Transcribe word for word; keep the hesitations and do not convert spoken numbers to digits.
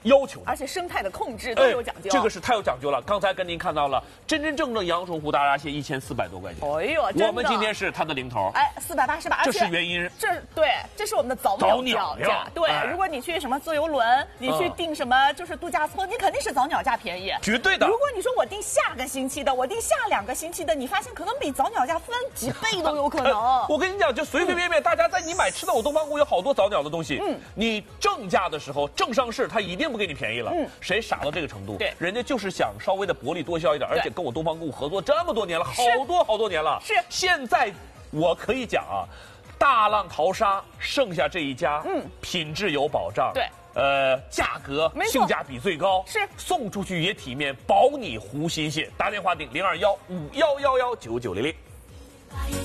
要求的， 而且生态的控制都有讲究。 哎、这个是太有讲究了。刚才跟您看到了真真正正阳澄湖大闸蟹一千四百多块钱。 哎呦， 我们今天是它的零头。 哎，四百八十八， 这是原因。 这对，这是我们的早早鸟鸟价。对、哎，如果你去什么坐游轮，你去订什么就是度假村，嗯、你肯定是早鸟价便宜， 绝对的。 如果你说我订下个星期的，我订下两个星期的，你发现可能比早鸟价翻几倍都有可能。 我跟你讲，就随随便便，嗯、大家在你买吃的，我东方姑有好多早鸟的东西。嗯，你正价的时候，正上市，他一定不给你便宜了。嗯，谁傻到这个程度？ 对， 人家就是想稍微的薄利多销一点，而且跟我东方姑合作这么多年了，好多好多年了。 是， 现在我可以讲啊，大浪淘沙剩下这一家，嗯，品质有保障。 对。 呃，价格性价比最高， 是送出去也体面，保你湖新鲜。打电话订零二幺五幺幺幺九九零零。